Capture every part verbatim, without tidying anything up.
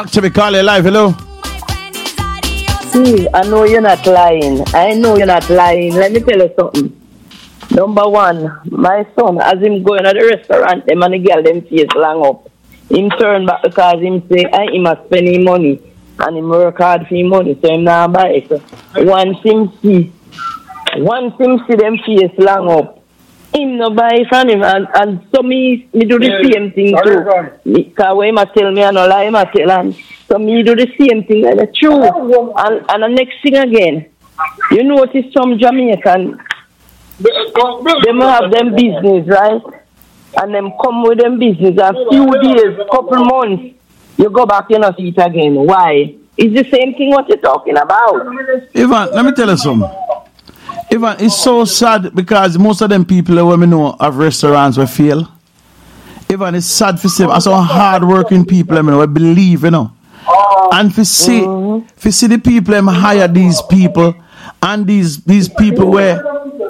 To be calling live, hello. See, I know you're not lying. I know you're not lying. Let me tell you something. Number one, my son, as him going to the restaurant, them and the girl, them face long up. Him turn back because him say, I him a spend him money. And him work hard for him money, so him not buy it. So once him see, once him see them face long up, him no buy from him. And, and so me, me do the yeah, same thing too. Because when him tell me, I no lie, him a tell him. So me do the same thing, and the truth. And, and the next thing again, you notice some Jamaican, they have them business, right? And them come with them business a few days, couple months, you go back, you know, see it again. Why? It's the same thing what you're talking about. Ivan, let me tell you something. Ivan, it's so sad because most of them people that we know have restaurants will fail. Ivan, it's sad for see, as some hard working people I mean, we believe, you know. And for see, mm-hmm. for see the people them hire these people, and these these people where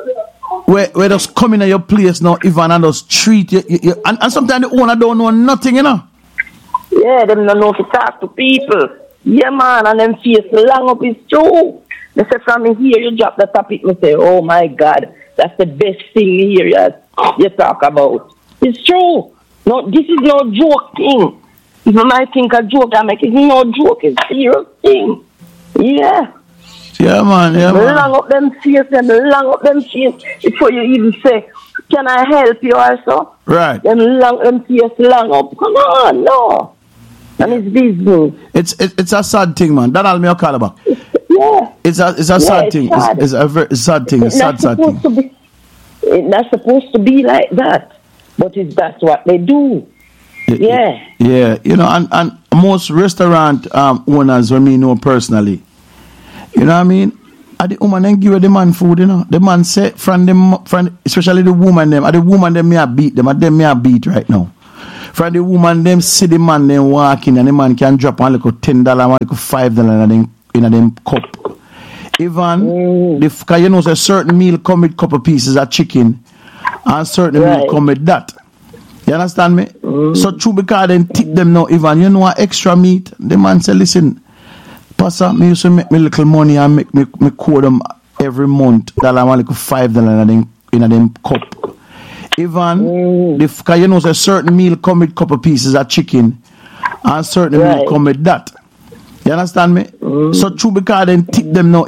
where where just come in at your place now, Ivan, and just treat you, you, you and, and sometimes the owner don't know nothing, you know. Yeah, them don't know to talk to people. Yeah, man, and them face long up is true. They say from here you drop the topic, me say, oh my God, that's the best thing here you, you talk about. It's true. No, this is no joke thing. If I might think a joke, I make it no joke. It's a serious thing. Yeah. Yeah, man. Yeah, man. Long up them face, them long up them face before you even say, can I help you also? Right. Them long them face long up. Come on, no. And it's business. It's it, it's a sad thing, man. That's all me call about. Yeah. It's a it's a yeah, sad it's thing. Sad. It's, it's a very sad thing. It's, it's sad, sad thing. Be, it's not supposed to be like that, but it's that's what they do. Yeah. Yeah, you know, and, and most restaurant um, owners, when me know personally, you know what I mean? And the woman then give the man food, you know. The man say, from them, from, especially the woman them, and the woman them me a beat them, and them me a beat right now. From the woman them see the man them walking, and the man can drop one little ten dollar, one little five dollar in them in them cup. Even mm. the cause you know a certain meal come with couple pieces of chicken, and certain right. meal come with that. You understand me? Mm. So true because then tip them now, Ivan, you know extra meat. The man say, listen, Pastor, me used to make me little money and make me, me code them every month. That I want like five dollars in them in them cup. Ivan, mm. the because you know a certain meal come with couple pieces of chicken, and certain right. meal come with that. You understand me? Mm. So true because then tip them now.